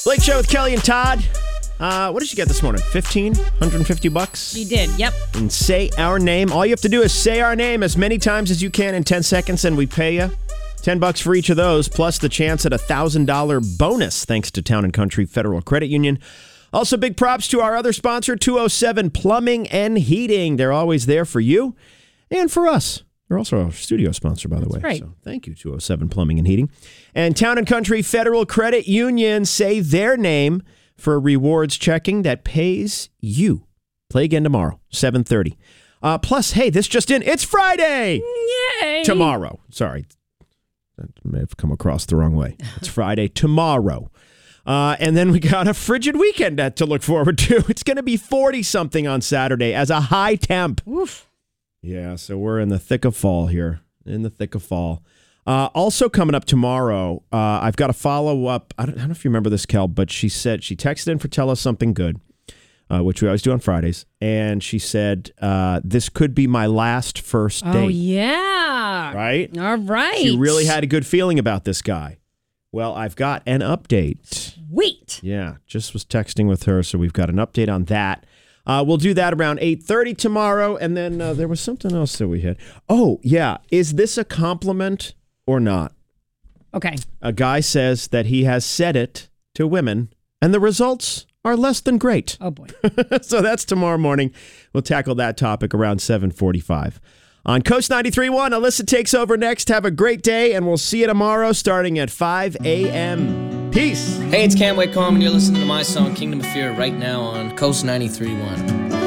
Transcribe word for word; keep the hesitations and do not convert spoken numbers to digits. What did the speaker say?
Blake Show with Kelly and Todd. Uh, what did you get this morning? fifteen? one hundred fifty bucks? You did, yep. And say our name. All you have to do is say our name as many times as you can in ten seconds, and we pay you ten bucks for each of those, plus the chance at a one thousand dollars bonus, thanks to Town and Country Federal Credit Union. Also, big props to our other sponsor, two oh seven Plumbing and Heating. They're always there for you and for us. They're also our studio sponsor, by the That's way. right. So thank you, two oh seven Plumbing and Heating. And Town and Country Federal Credit Union. Say their name for rewards checking that pays you. Play again tomorrow, seven thirty. Uh, plus, hey, this just in. It's Friday. Yay. Tomorrow. Sorry. That may have come across the wrong way. It's Friday tomorrow. Uh, and then we got a frigid weekend to look forward to. It's going to be forty-something on Saturday as a high temp. Oof. Yeah, so we're in the thick of fall here. In the thick of fall. Uh, also coming up tomorrow, uh, I've got a follow-up. I don't, I don't know if you remember this, Kel, but she said, she texted in for Tell Us Something Good, uh, which we always do on Fridays. And she said, uh, this could be my last first date. Oh, yeah. Right? All right. She really had a good feeling about this guy. Well, I've got an update. Sweet. Yeah, just was texting with her, so we've got an update on that. Uh, we'll do that around eight thirty tomorrow, and then uh, there was something else that we had. Oh, yeah. Is this a compliment or not? Okay. A guy says that he has said it to women, and the results are less than great. Oh, boy. So that's tomorrow morning. We'll tackle that topic around seven forty-five. On Coast ninety-three point one, Alyssa takes over next. Have a great day, and we'll see you tomorrow starting at five a.m. Peace. Hey, it's Cam Wake Home, and you're listening to my song, Kingdom of Fear, right now on Coast ninety-three point one.